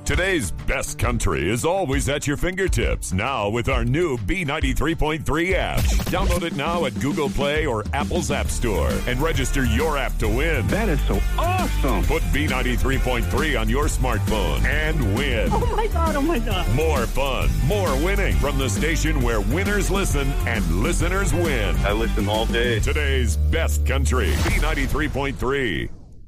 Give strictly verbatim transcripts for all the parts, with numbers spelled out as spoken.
Today's best country is always at your fingertips. Now with our new B ninety-three point three app. Download it now at Google Play or Apple's App Store and register your app to win. That is so awesome. Put B ninety-three point three on your smartphone and win. Oh my God, oh my God. More fun, more winning from the station where winners listen and listeners win. I listen all day. Today's best country, B ninety-three point three.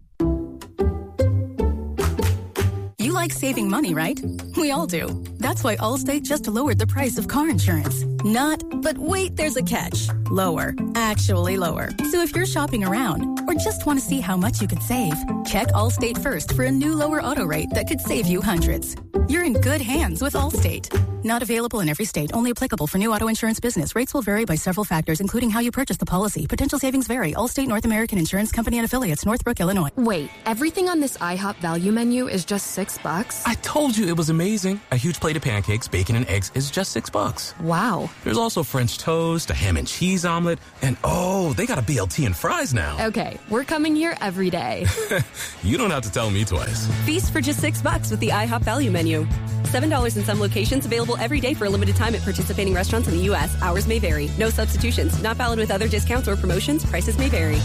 You like saving money, right? We all do. That's why Allstate just lowered the price of car insurance. Not, but wait, there's a catch. Lower. Actually lower. So if you're shopping around or just want to see how much you could save, check Allstate first for a new lower auto rate that could save you hundreds. You're in good hands with Allstate. Not available in every state. Only applicable for new auto insurance business. Rates will vary by several factors, including how you purchase the policy. Potential savings vary. Allstate North American Insurance Company and Affiliates, Northbrook, Illinois. Wait, everything on this IHOP value menu is just six bucks? I told you it was amazing. A huge plate of pancakes, bacon, and eggs is just six bucks. Wow. There's also French toast, a ham and cheese omelet, and oh, they got a B L T and fries now. Okay, we're coming here every day. You don't have to tell me twice. Feast for just six bucks with the IHOP value menu. seven dollars in some locations, available every day for a limited time at participating restaurants in the U S. Hours may vary. No substitutions. Not valid with other discounts or promotions. Prices may vary.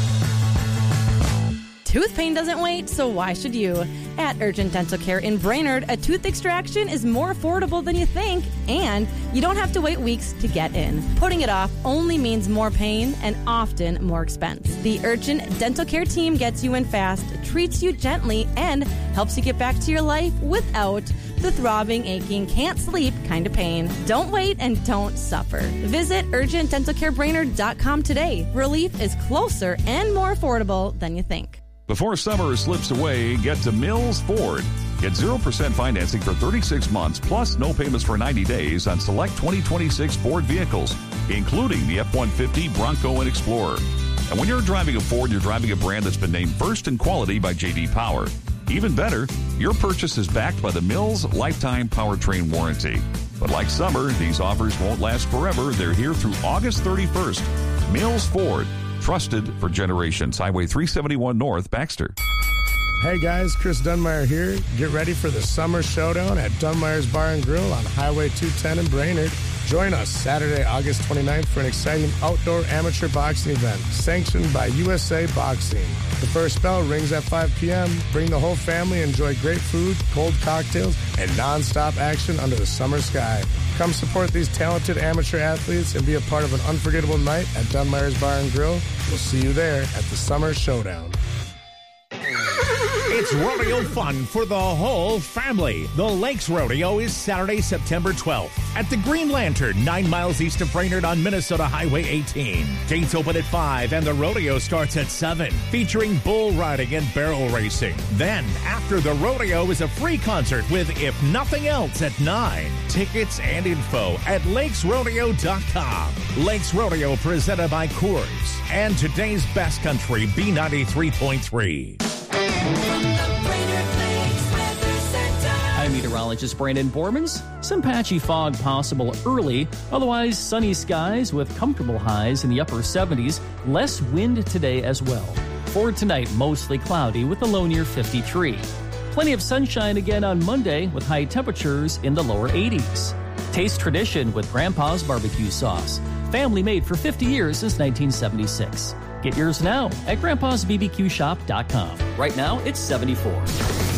Tooth pain doesn't wait, so why should you? At Urgent Dental Care in Brainerd, a tooth extraction is more affordable than you think, and you don't have to wait weeks to get in. Putting it off only means more pain and often more expense. The Urgent Dental Care team gets you in fast, treats you gently, and helps you get back to your life without the throbbing, aching, can't sleep kind of pain. Don't wait and don't suffer. Visit urgent dental care brainerd dot com today. Relief is closer and more affordable than you think. Before summer slips away, get to Mills Ford. Get zero percent financing for thirty-six months, plus no payments for ninety days on select twenty twenty-six Ford vehicles, including the F one fifty, Bronco, and Explorer. And when you're driving a Ford, you're driving a brand that's been named first in quality by J D Power. Even better, your purchase is backed by the Mills Lifetime Powertrain Warranty. But like summer, these offers won't last forever. They're here through August thirty-first. Mills Ford. Trusted for generations. Highway three seventy-one North, Baxter. Hey guys, Chris Dunmire here. Get ready for the Summer Showdown at Dunmire's Bar and Grill on Highway two ten in Brainerd. Join us Saturday, August twenty-ninth for an exciting outdoor amateur boxing event sanctioned by U S A Boxing. The first bell rings at five p.m. Bring the whole family, enjoy great food, cold cocktails, and non-stop action under the summer sky. Come support these talented amateur athletes and be a part of an unforgettable night at Dunmire's Bar and Grill. We'll see you there at the Summer Showdown. It's rodeo fun for the whole family. The Lakes Rodeo is Saturday, September twelfth at the Green Lantern, nine miles east of Brainerd on Minnesota Highway eighteen. Gates open at five and the rodeo starts at seven, featuring bull riding and barrel racing. Then, after the rodeo is a free concert with If Nothing Else at nine. Tickets and info at lakes rodeo dot com. Lakes Rodeo presented by Coors and today's best country, B ninety-three point three. I'm meteorologist Brandon Bormans. Some patchy fog possible early, otherwise sunny skies with comfortable highs in the upper seventies. Less wind today as well. For tonight, mostly cloudy with a low near fifty-three. Plenty of sunshine again on Monday with high temperatures in the lower eighties. Taste tradition with Grandpa's barbecue sauce. Family made for fifty years since nineteen seventy-six. Get yours now at grandpas b b q shop dot com. Right now, it's seventy-four.